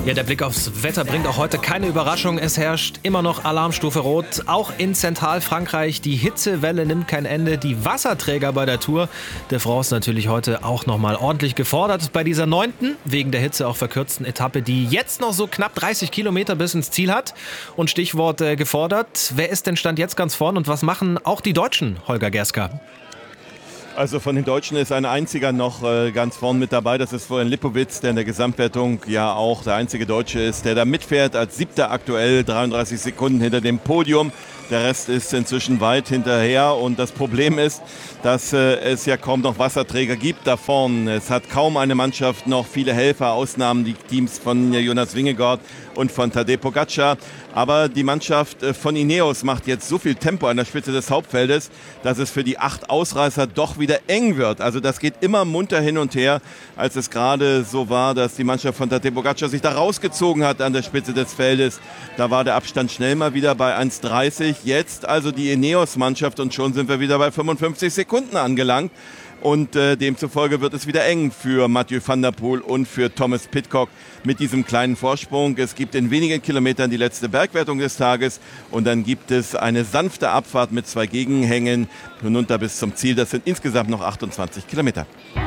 Ja, der Blick aufs Wetter bringt auch heute keine Überraschung. Es herrscht immer noch Alarmstufe Rot. Auch in Zentralfrankreich. Die Hitzewelle nimmt kein Ende. Die Wasserträger bei der Tour de France natürlich heute auch nochmal ordentlich gefordert. Bei dieser 9., wegen der Hitze auch verkürzten Etappe, die jetzt noch so knapp 30 Kilometer bis ins Ziel hat. Und Stichwort gefordert. Wer ist denn Stand jetzt ganz vorn und was machen auch die Deutschen, Holger Gerska? Also von den Deutschen ist ein einziger noch ganz vorn mit dabei. Das ist Florian Lipowitz, der in der Gesamtwertung ja auch der einzige Deutsche ist, der da mitfährt als 7. aktuell, 33 Sekunden hinter dem Podium. Der Rest ist inzwischen weit hinterher und das Problem ist, dass es ja kaum noch Wasserträger gibt da vorne. Es hat kaum eine Mannschaft noch viele Helfer, Ausnahmen die Teams von Jonas Vingegaard und von Tadej Pogačar. Aber die Mannschaft von Ineos macht jetzt so viel Tempo an der Spitze des Hauptfeldes, dass es für die 8 Ausreißer doch wieder eng wird. Also das geht immer munter hin und her, als es gerade so war, dass die Mannschaft von Tadej Pogačar sich da rausgezogen hat an der Spitze des Feldes. Da war der Abstand schnell mal wieder bei 1,30. Jetzt also die Ineos-Mannschaft und schon sind wir wieder bei 55 Sekunden angelangt. Und demzufolge wird es wieder eng für Mathieu van der Poel und für Thomas Pidcock mit diesem kleinen Vorsprung. Es gibt in wenigen Kilometern die letzte Bergwertung des Tages und dann gibt es eine sanfte Abfahrt mit 2 Gegenhängen hinunter bis zum Ziel. Das sind insgesamt noch 28 Kilometer.